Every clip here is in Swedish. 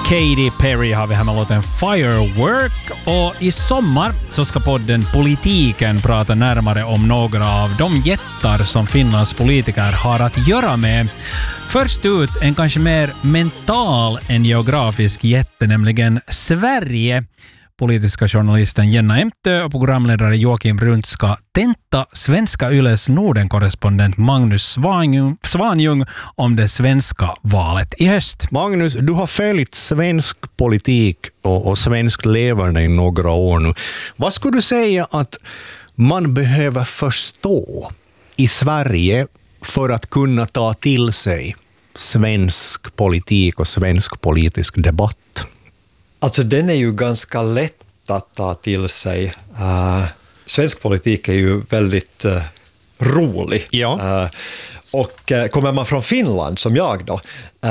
Katy Perry har vi här med låten Firework, och i sommar så ska podden Politiken prata närmare om några av de jättar som Finlands politiker har att göra med. Först ut en kanske mer mental än geografisk jätte, nämligen Sverige. Politiska journalisten Jenna Emtö och programledare Joakim Rundt ska tenta Svenska Yles Norden-korrespondent Magnus Svanjung om det svenska valet i höst. Magnus, du har följt svensk politik och svensk leverne i några år nu. Vad skulle du säga att man behöver förstå i Sverige för att kunna ta till sig svensk politik och svensk politisk debatt? Alltså den är ju ganska lätt att ta till sig. Svensk politik är ju väldigt rolig. Ja. Och kommer man från Finland som jag då,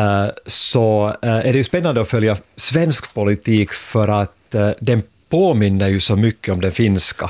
så är det ju spännande att följa svensk politik för att den påminner ju så mycket om den finska.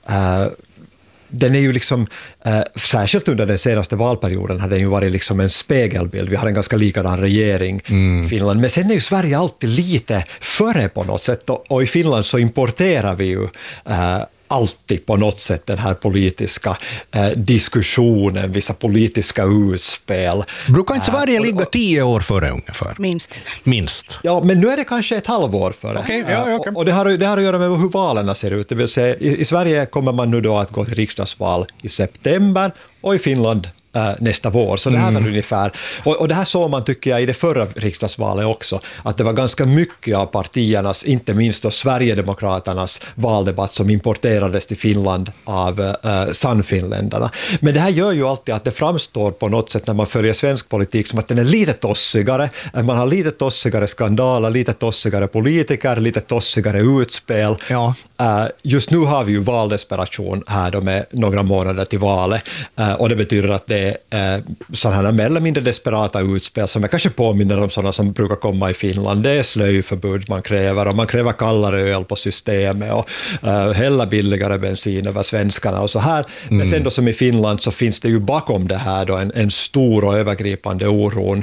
Den är ju liksom, särskilt under den senaste valperioden har den ju varit liksom en spegelbild. Vi har en ganska likadan regering i Finland. Men sen är ju Sverige alltid lite före på något sätt. Och i Finland så importerar vi ju alltid på något sätt den här politiska diskussionen, vissa politiska utspel. Brukar inte Sverige ligga 10 år före ungefär? Minst. Ja, men nu är det kanske ett halvår före. Okay. Och det har att göra med hur valen ser ut. Det vill säga, i Sverige kommer man nu då att gå till riksdagsval i september och i Finland nästa vår. Så det här var ungefär. Och det här såg man, tycker jag, i det förra riksdagsvalet också, att det var ganska mycket av partiernas, inte minst då Sverigedemokraternas valdebatt som importerades till Finland av sannfinländarna. Men det här gör ju alltid att det framstår på något sätt när man följer svensk politik som att den är lite tossigare. Man har lite tossigare skandaler, lite tossigare politiker, lite tossigare utspel. Ja. Just nu har vi ju valdesperation här då med några månader till valet, och det betyder att det är sådana mer eller mindre desperata utspel som jag kanske påminner om sådana som brukar komma i Finland. Det är slöjförbud man kräver, och man kräver kallare öl på systemet och hälla billigare bensin över svenskarna och så här. Men sen då som i Finland så finns det ju bakom det här då en stor och övergripande oron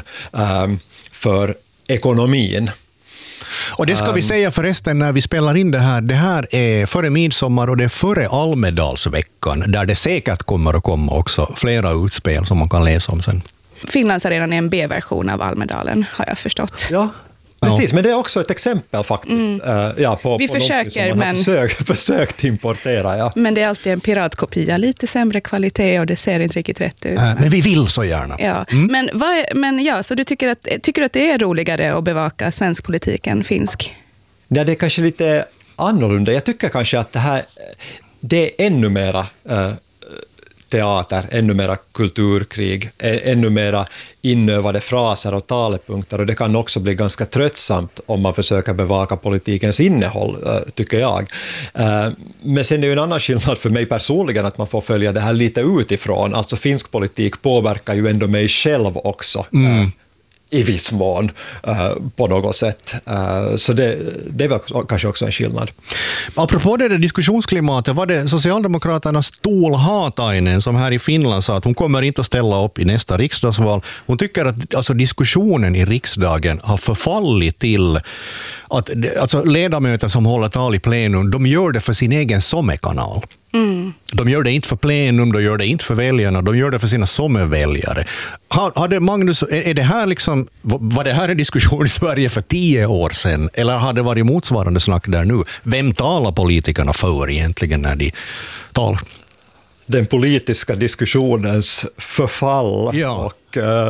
för ekonomin. Och det ska vi säga förresten när vi spelar in det här. Det här är före midsommar och det är före Almedalsveckan, där det säkert kommer att komma också flera utspel som man kan läsa om sen. Finlandsarenan är en B-version av Almedalen, har jag förstått. Ja. Precis, men det är också ett exempel faktiskt. På vi försöker, som man har försökt importera. Ja. Men det är alltid en piratkopia, lite sämre kvalitet och det ser inte riktigt rätt ut. Men vi vill så gärna. Ja. Så du tycker att det är roligare att bevaka svensk politik än finsk? Ja, det är kanske lite annorlunda. Jag tycker kanske att det är ännu mera teater, ännu mera kulturkrig, ännu mera inövade fraser och talepunkter, och det kan också bli ganska tröttsamt om man försöker bevaka politikens innehåll, tycker jag. Men sen är det ju en annan skillnad för mig personligen att man får följa det här lite utifrån. Alltså finsk politik påverkar ju ändå mig själv också. I viss mån på något sätt. Så det är väl kanske också en skillnad. Apropå det där diskussionsklimatet, var det Socialdemokraternas Tuula Haatainen som här i Finland sa att hon kommer inte att ställa upp i nästa riksdagsval. Hon tycker att alltså, diskussionen i riksdagen har förfallit till att alltså, ledamöter som håller tal i plenum, de gör det för sin egen sommarkanal. De gör det inte för plenum, de gör det inte för väljarna, de gör det för sina sommarväljare. Magnus, är det här liksom, var det här en diskussion i Sverige för 10 år sedan, eller har det varit motsvarande snack där nu? Vem talar politikerna för egentligen när de talar? Den politiska diskussionens förfall. Ja. Och